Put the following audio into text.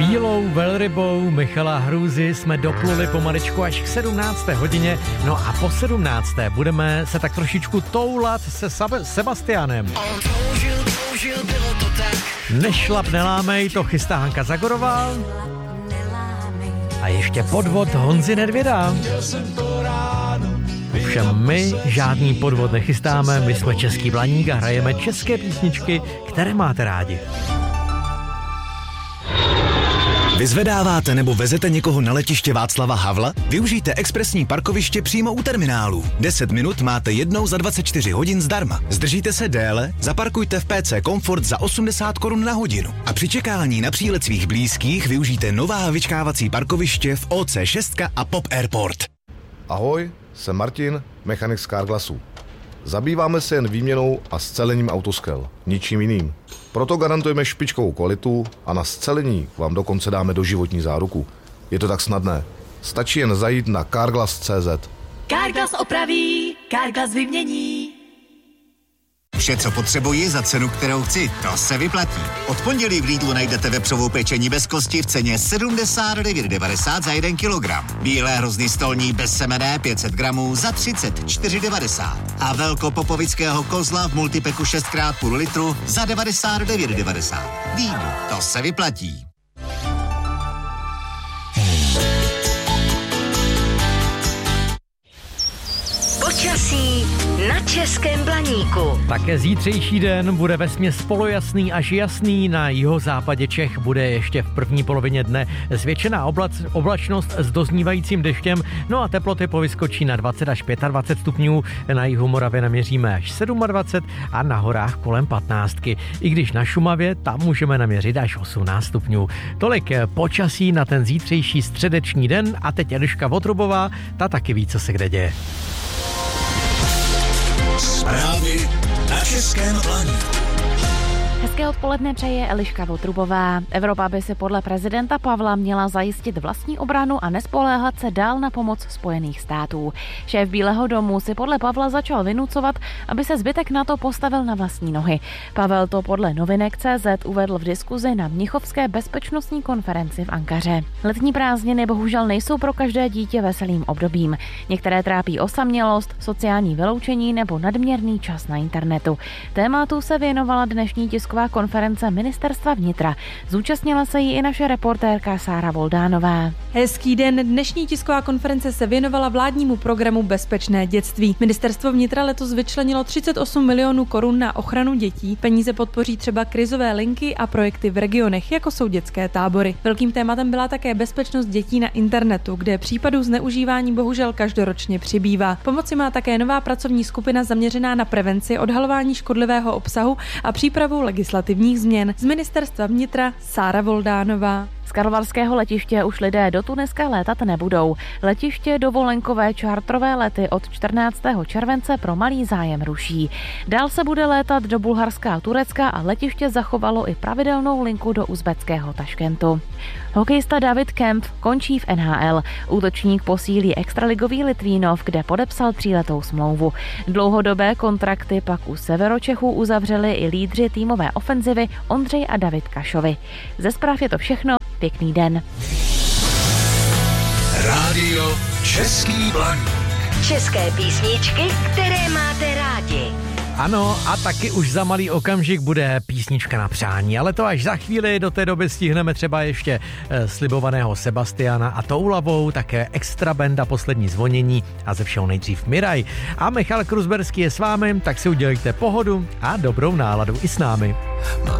Bílou velrybou Michala Hrůzy jsme dopluli pomaličku až k 17. hodině, no a po 17. budeme se tak trošičku toulat se Sebastianem. Nešlap, nelámej, to chystá Hanka Zagorová. A ještě podvod Honzy Nedvěda. Ovšem my žádný podvod nechystáme, my jsme Český Blaník a hrajeme české písničky, které máte rádi. Vyzvedáváte nebo vezete někoho na letiště Václava Havla? Využijte expresní parkoviště přímo u terminálu. 10 minut máte jednou za 24 hodin zdarma. Zdržíte se déle? Zaparkujte v PC Comfort za 80 Kč na hodinu. A při čekání na přílet svých blízkých využijte nová vyčkávací parkoviště v OC6 a Pop Airport. Ahoj, jsem Martin, mechanik z Carglassu. Zabýváme se jen výměnou a scelením autoskel, ničím jiným. Proto garantujeme špičkovou kvalitu a na scelení vám dokonce dáme doživotní záruku. Je to tak snadné. Stačí jen zajít na carglass.cz. Carglass opraví, Carglass vymění. Vše, co potřebuji za cenu, kterou chci, to se vyplatí. Od pondělí v Lidlu najdete vepřovou pečení bez kosti v ceně 79,90 za 1 kilogram. Bílé hrozný stolní bez semene 500 gramů za 34,90. A velkopopovického kozla v multipeku 6x půl litru za 99,90. Lidl, to se vyplatí. Počasí na Českém Blaníku. Také zítřejší den bude vesměs polojasný až jasný, na jihozápadě Čech bude ještě v první polovině dne zvětšená oblačnost s doznívajícím deštěm, no a teploty povyskočí na 20 až 25 stupňů, na jihu Moravy naměříme až 27 a na horách kolem 15. I když na Šumavě tam můžeme naměřit až 18 stupňů. Tolik počasí na ten zítřejší středeční den a teď Eliška Votrubová, ta taky ví, co se kde děje. Zprávy na Českém Blaníku. Hezké odpoledne přeje Eliška Votrubová. Evropa by si podle prezidenta Pavla měla zajistit vlastní obranu a nespoléhat se dál na pomoc Spojených států. Šéf Bílého domu si podle Pavla začal vynucovat, aby se zbytek NATO postavil na vlastní nohy. Pavel to podle novinek.cz uvedl v diskuzi na Mnichovské bezpečnostní konferenci v Ankaře. Letní prázdniny bohužel nejsou pro každé dítě veselým obdobím. Některé trápí osamělost, sociální vyloučení nebo nadměrný čas na internetu. Tématu se věnovala dnešní tisková konference Ministerstva vnitra. Zúčastnila se jí i naše reportérka Sára Voldánová. Hezký den, dnešní tisková konference se věnovala vládnímu programu Bezpečné dětství. Ministerstvo vnitra letos vyčlenilo 38 milionů korun na ochranu dětí. Peníze podpoří třeba krizové linky a projekty v regionech, jako jsou dětské tábory. Velkým tématem byla také bezpečnost dětí na internetu, kde případů zneužívání bohužel každoročně přibývá. Pomoci má také nová pracovní skupina zaměřená na prevenci odhalování škodlivého obsahu a přípravu legislativních změn. Z Ministerstva vnitra Sára Voldánová. Z karlovarského letiště už lidé do Tuniska létat nebudou. Letiště dovolenkové čartrové lety od 14. července pro malý zájem ruší. Dál se bude létat do Bulharska a Turecka a letiště zachovalo i pravidelnou linku do uzbeckého Taškentu. Hokejista David Kempf končí v NHL. Útočník posílí extraligový Litvínov, kde podepsal 3letou smlouvu. Dlouhodobé kontrakty pak u Severočechů uzavřeli i lídři týmové ofenzivy Ondřej a David Kašovi. Ze zpráv je to všechno. Pěkný den. Rádio Český Blaník. České písničky, které máte rádi. Ano, a taky už za malý okamžik bude písnička na přání, ale to až za chvíli. Do té doby stihneme třeba ještě slibovaného Sebastiana a toulavou, také extra banda Poslední zvonění a ze všeho nejdřív Miraj. A Michal Kruzberský je s vámi, tak si udělejte pohodu a dobrou náladu i s námi.